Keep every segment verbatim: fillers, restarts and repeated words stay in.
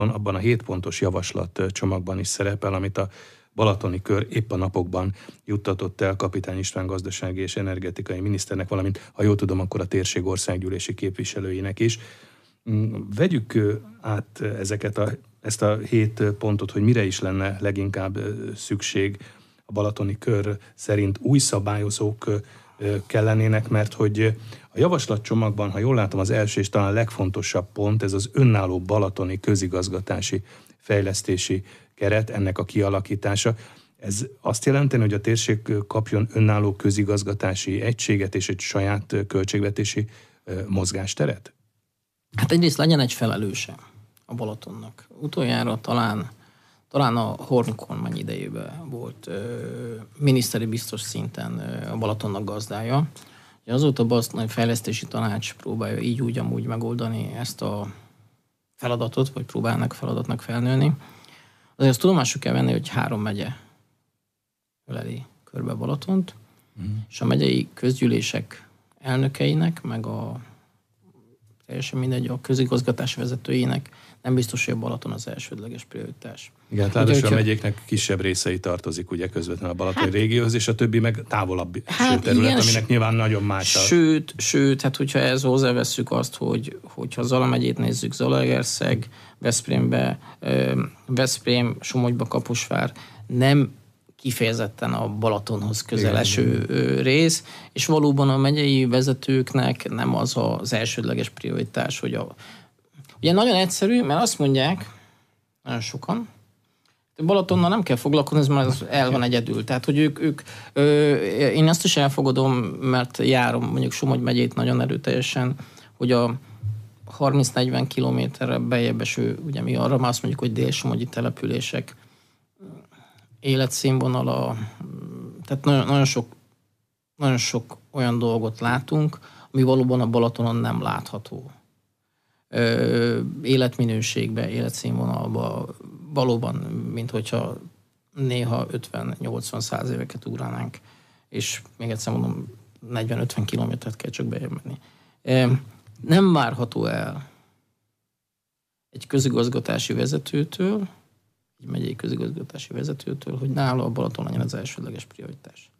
abban a hét pontos javaslat csomagban is szerepel, amit a Balatoni Kör épp a napokban juttatott el Kapitány István gazdasági és energetikai miniszternek, valamint, ha jól tudom, akkor a térség országgyűlési képviselőinek is. Vegyük át ezeket a, ezt a hét pontot, hogy mire is lenne leginkább szükség a Balatoni Kör szerint. Új szabályozók kellenének, mert hogy a javaslatcsomagban, ha jól látom, az első és talán legfontosabb pont, ez az önálló balatoni közigazgatási fejlesztési keret, ennek a kialakítása. Ez azt jelenteni, hogy a térség kapjon önálló közigazgatási egységet és egy saját költségvetési mozgásteret? Hát egyrészt legyen egy felelőse a Balatonnak. Utoljára talán, talán a Horn kormány idejében volt ö, miniszteri biztos szinten ö, a Balatonnak gazdája. Azóta a Balatoni Fejlesztési Tanács próbálja így úgy amúgy megoldani ezt a feladatot, vagy próbálnak feladatnak felnőni. Azért azt tudomásul kell venni, hogy három megye öleli körbe Balatont, mm. és a megyei közgyűlések elnökeinek, meg a teljesen mindegy, a közigazgatás vezetőinek nem biztos, hogy a Balaton az elsődleges prioritás. Igen, hát ráadásul a megyéknek kisebb részei tartozik ugye közvetlenül a Balatoni hát, régióhoz, és a többi meg távolabb hát terület, igen, aminek nyilván nagyon más. Sőt, sőt, hát hogyha ez hozzávesszük azt, hogy hogyha Zala megyét nézzük, Zalaegerszeg, Veszprémbe, Veszprém, Somogyba, Kaposvár nem kifejezetten a Balatonhoz közel eső rész, és valóban a megyei vezetőknek nem az az elsődleges prioritás, hogy a... Ugye nagyon egyszerű, mert azt mondják, nagyon sokan, hogy Balatonnal nem kell foglalkozni, mert az el van egyedül. Tehát, hogy ők, ők ö, én azt is elfogadom, mert járom mondjuk Somogy megyét nagyon erőteljesen, hogy a harminc-negyven kilométerre beljebb eső, ugye mi arra már azt mondjuk, hogy dél-somogyi települések életszínvonala, tehát nagyon, nagyon, sok, nagyon sok olyan dolgot látunk, ami valóban a Balatonon nem látható. Ö, életminőségben, életszínvonalban valóban, mint hogyha néha ötven-nyolcvan-száz éveket ugránánk, és még egyszer mondom, negyven-ötven kilométert kell csak bejebb menni. Ö, nem várható el egy közigazgatási vezetőtől, egy megyei közigazgatási vezetőtől, hogy nála a Balaton legyen az elsődleges prioritás.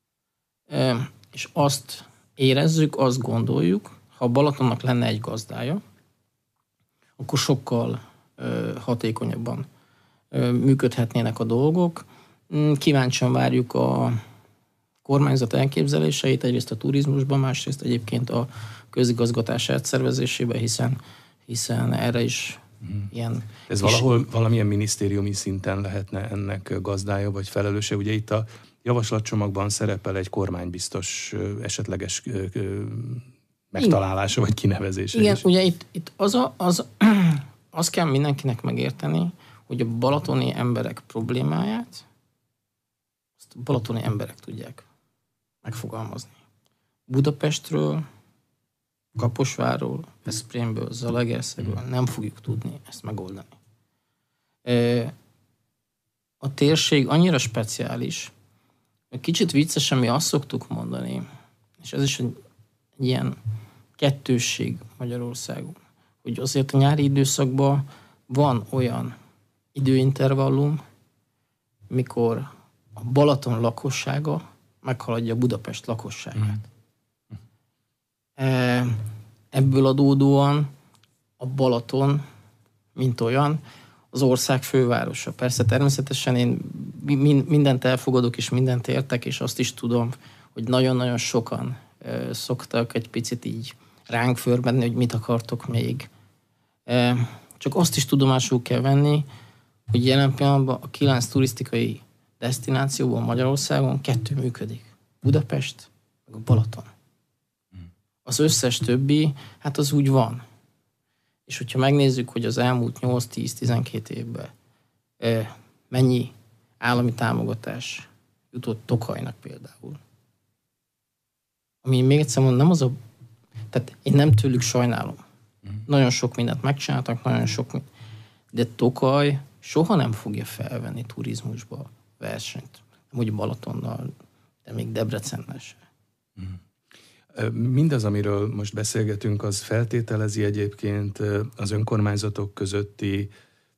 E, és azt érezzük, azt gondoljuk, ha a Balatonnak lenne egy gazdája, akkor sokkal e, hatékonyabban e, működhetnének a dolgok. Kíváncsian várjuk a kormányzat elképzeléseit, egyrészt a turizmusban, másrészt egyébként a közigazgatás átszervezésében, hiszen, hiszen erre is Hmm. Ilyen Ez valahol valamilyen minisztériumi szinten lehetne ennek gazdája vagy felelőse? Ugye itt a javaslatcsomagban szerepel egy kormánybiztos esetleges megtalálása vagy kinevezése. Igen, is. ugye itt, itt az, a, az, az kell mindenkinek megérteni, hogy a balatoni emberek problémáját azt a balatoni emberek tudják megfogalmazni. Budapestről, Kaposvárról, Veszprémből, Zalaegerszegről nem fogjuk tudni ezt megoldani. A térség annyira speciális, hogy kicsit viccesen mi azt szoktuk mondani, és ez is egy ilyen kettősség Magyarországon, hogy azért a nyári időszakban van olyan időintervallum, mikor a Balaton lakossága meghaladja Budapest lakosságát. Ebből adódóan a Balaton, mint olyan, az ország fővárosa. Persze természetesen én mindent elfogadok, és mindent értek, és azt is tudom, hogy nagyon-nagyon sokan szoktak egy picit így ránk förbenni, hogy mit akartok még. Csak azt is tudomásul kell venni, hogy jelen pillanatban a kilenc turisztikai desztinációban Magyarországon kettő működik. Budapest, meg a Balaton. Az összes többi, hát az úgy van. És hogyha megnézzük, hogy az elmúlt nyolc-tíz-tizenkét évben eh, mennyi állami támogatás jutott Tokajnak például. Ami még egyszer mondom, nem az a... Tehát én nem tőlük sajnálom. Mm. Nagyon sok mindent megcsináltak, nagyon sok mindent. De Tokaj soha nem fogja felvenni turizmusba versenyt. Nem úgy Balatonnal, de még Debrecennel se. Mm. Mindaz, amiről most beszélgetünk, az feltételezi egyébként az önkormányzatok közötti